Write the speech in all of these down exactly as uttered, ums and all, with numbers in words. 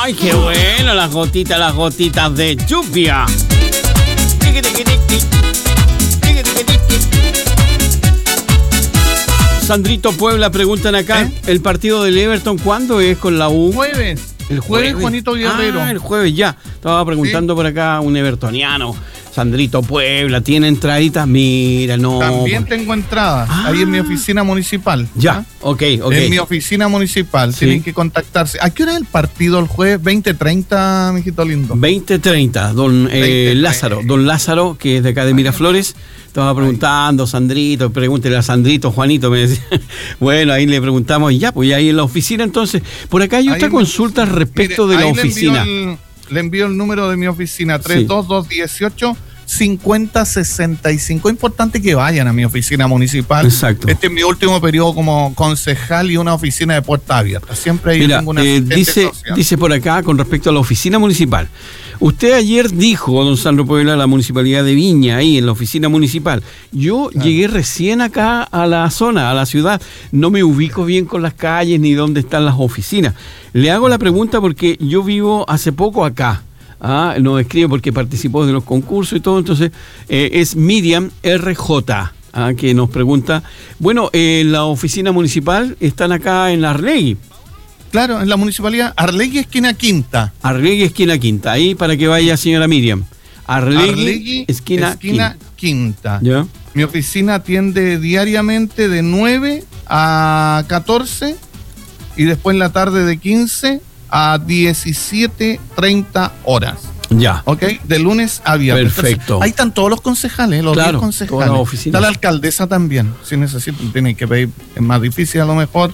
¡Ay, qué bueno! Las gotitas, las gotitas de lluvia. Sandrito Puebla, preguntan acá, ¿eh? ¿El partido del Everton cuándo es con la U? Jueves. El jueves, jueves, Juanito Guerrero. Ah, el jueves ya. Estaba preguntando ¿sí? por acá un evertoniano. Sandrito Puebla, ¿tiene entraditas? Mira, no. También tengo entradas, ah, ahí en mi oficina municipal. Ya, ¿eh? ok, ok. En mi oficina municipal, sí. Tienen que contactarse. ¿A qué hora es el partido el jueves? veinte treinta, mijito lindo. veinte treinta, don eh, Lázaro, don Lázaro, que es de acá de Miraflores. Estaba preguntando, Sandrito, pregúntele a Sandrito, Juanito, me decía. Bueno, ahí le preguntamos y ya, pues ahí en la oficina. Entonces, por acá hay otra consulta me, respecto mire, de la oficina. Le envío, el, le envío el número de mi oficina, tres dos dos uno ocho cincuenta sesenta y cinco. Importante que vayan a mi oficina municipal. Exacto. Este es mi último periodo como concejal y una oficina de puerta abierta. Siempre hay Mira, una eh, dice, dice por acá con respecto a la oficina municipal. Usted ayer dijo, don Sandro Puebla, la municipalidad de Viña, ahí en la oficina municipal. Yo claro. llegué recién acá a la zona, a la ciudad. No me ubico bien con las calles ni dónde están las oficinas. Le hago la pregunta porque yo vivo hace poco acá. Ah, nos escribe porque participó de los concursos y todo. Entonces, eh, es Miriam R J, ah, que nos pregunta. Bueno, eh, la oficina municipal están acá en Arlegui. Claro, en la municipalidad, Arlegui, esquina Quinta. Arlegui, esquina Quinta. Ahí para que vaya, señora Miriam. Arlegui, Arlegui esquina, esquina Quinta. Quinta. ¿Ya? Mi oficina atiende diariamente de nueve a catorce y después en la tarde de quince a diecisiete treinta horas. Ya. ¿Ok? De lunes a viernes. Perfecto. Entonces, ahí están todos los concejales, los claro, diez concejales. Está la alcaldesa también. Si necesitan, tienen que pedir, es más difícil a lo mejor.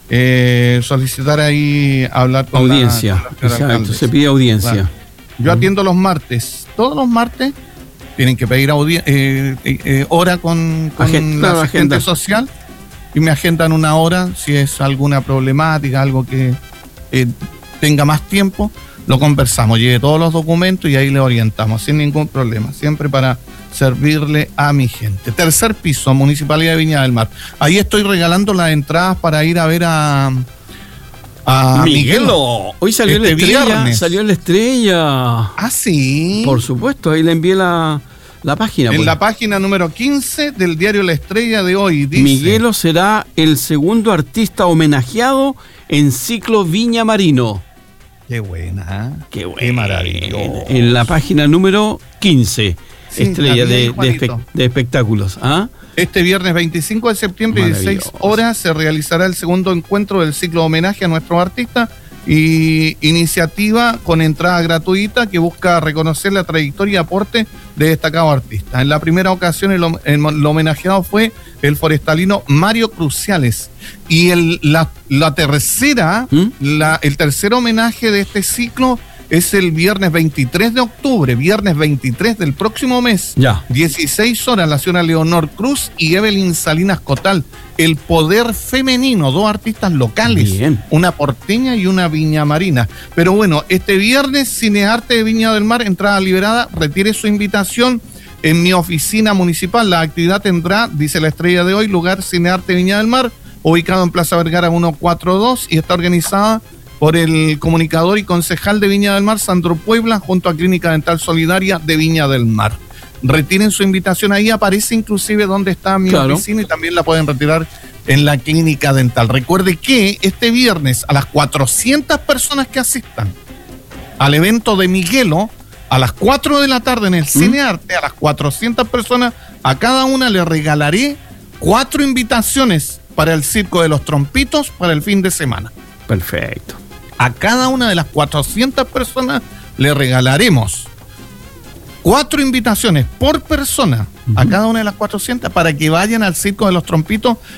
Eh, solicitar ahí hablar con audiencia, la, con la exacto, se pide audiencia. Claro. Yo atiendo los martes, todos los martes tienen que pedir audi- eh, eh, eh, hora con, con Agenda, la claro, asistente agenda. social y me agendan una hora si es alguna problemática, algo que eh, tenga más tiempo, lo conversamos, lleve todos los documentos y ahí le orientamos sin ningún problema, siempre para servirle a mi gente. Tercer piso, Municipalidad de Viña del Mar. Ahí estoy regalando las entradas para ir a ver a, a Miguelo. Hoy salió este la estrella. Viernes. Salió la estrella. Ah, sí. Por supuesto, ahí le envié la, la página. En pues. la página número quince del diario La Estrella de hoy dice: Miguelo será el segundo artista homenajeado en ciclo Viña Marino. Qué buena. Qué buena. Qué maravilloso. En la página número quince. Sí, estrella de, de, espe- de espectáculos. ¿Ah? Este viernes veinticinco de septiembre, dieciséis horas, se realizará el segundo encuentro del ciclo homenaje a nuestros artistas y iniciativa con entrada gratuita que busca reconocer la trayectoria y aporte de destacados artistas. En la primera ocasión el, el, el homenajeado fue el forestalino Mario Cruciales y el, la, la tercera, ¿Mm? la, el tercer homenaje de este ciclo es el viernes veintitrés de octubre, viernes veintitrés del próximo mes. Ya. dieciséis horas, la señora Leonor Cruz y Evelyn Salinas Cotal. El poder femenino, dos artistas locales. Bien. Una porteña y una viñamarina. Pero bueno, este viernes, Cinearte de Viña del Mar, entrada liberada. Retire su invitación en mi oficina municipal. La actividad tendrá, dice La Estrella de hoy, lugar Cinearte Viña del Mar, ubicado en Plaza Vergara ciento cuarenta y dos y está organizada por el comunicador y concejal de Viña del Mar, Sandro Puebla, junto a Clínica Dental Solidaria de Viña del Mar. Retiren su invitación, ahí aparece inclusive dónde está mi claro. oficina y también la pueden retirar en la Clínica Dental. Recuerde que este viernes a las cuatrocientas personas que asistan al evento de Miguelo, a las cuatro de la tarde en el ¿Mm? Cinearte, a las cuatrocientas personas, a cada una le regalaré cuatro invitaciones para el Circo de los Trompitos para el fin de semana. Perfecto. A cada una de las cuatrocientas personas le regalaremos cuatro invitaciones por persona, uh-huh. a cada una de las cuatrocientas, para que vayan al Circo de los Trompitos